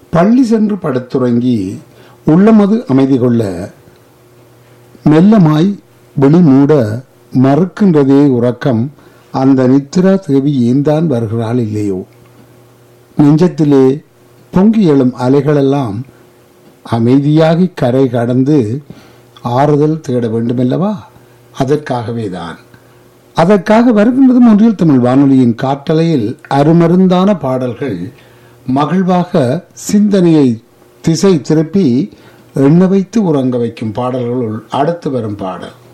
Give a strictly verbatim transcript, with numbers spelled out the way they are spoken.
பள்ளி சென்று படுத்துறங்கி உள்ளமது அமைதி கொள்ள மெல்லமாய் விழி மூட மறுக்கின்றதே உறக்கம். அந்த நித்திரா தேவி ஏந்தான் வருகிறாள் இல்லையோ? நெஞ்சத்திலே பொங்கி எழும் அலைகளெல்லாம் அமைதியாகி கரை கடந்து ஆறுதல் தேட வேண்டுமல்லவா? அதற்காகவேதான், அதற்காக வருகின்றது ஒன்றில் தமிழ் வானொலியின் காற்றலையில் அருமருந்தான பாடல்கள், மகிழ்வாக சிந்தனையை திசை திருப்பி எண்ண வைத்து உறங்க வைக்கும் பாடல்களுள் அடுத்து வரும் பாடல்